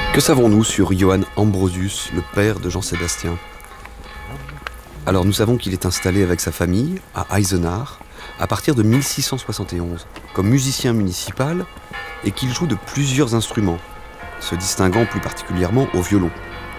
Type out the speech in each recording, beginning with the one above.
Que savons-nous sur Johann Ambrosius, le père de Jean-Sébastien ? Alors nous savons qu'il est installé avec sa famille à Eisenach à partir de 1671 comme musicien municipal et qu'il joue de plusieurs instruments, se distinguant plus particulièrement au violon.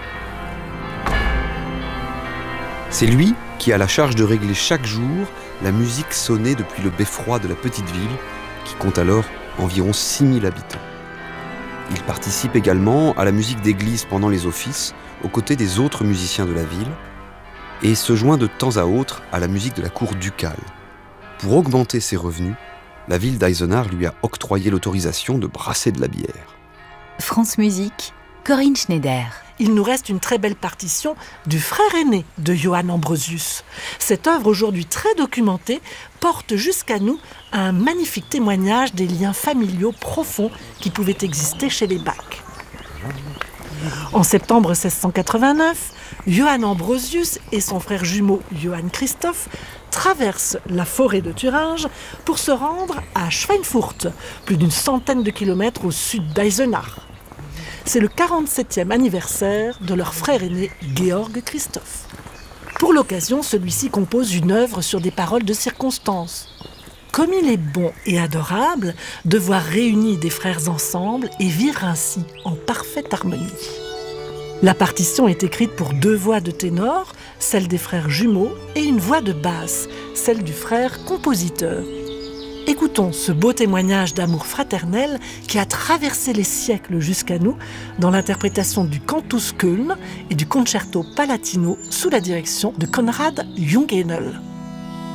C'est lui qui a la charge de régler chaque jour la musique sonnée depuis le beffroi de la petite ville qui compte alors environ 6000 habitants. Il participe également à la musique d'église pendant les offices, aux côtés des autres musiciens de la ville, et se joint de temps à autre à la musique de la cour ducale. Pour augmenter ses revenus, la ville d'Eisenach lui a octroyé l'autorisation de brasser de la bière. France Musique, Corinne Schneider. Il nous reste une très belle partition du frère aîné de Johann Ambrosius. Cette œuvre, aujourd'hui très documentée, porte jusqu'à nous un magnifique témoignage des liens familiaux profonds qui pouvaient exister chez les Bach. En septembre 1689, Johann Ambrosius et son frère jumeau Johann Christoph traversent la forêt de Thuringe pour se rendre à Schweinfurt, plus d'une centaine de kilomètres au sud d'Eisenach. C'est le 47e anniversaire de leur frère aîné Georg Christoph. Pour l'occasion, celui-ci compose une œuvre sur des paroles de circonstance. Comme il est bon et adorable de voir réunis des frères ensemble et vivre ainsi en parfaite harmonie. La partition est écrite pour 2 voix de ténor, celle des frères jumeaux, et une voix de basse, celle du frère compositeur. Écoutons ce beau témoignage d'amour fraternel qui a traversé les siècles jusqu'à nous dans l'interprétation du Cantus Köln et du Concerto Palatino sous la direction de Konrad Jungenel.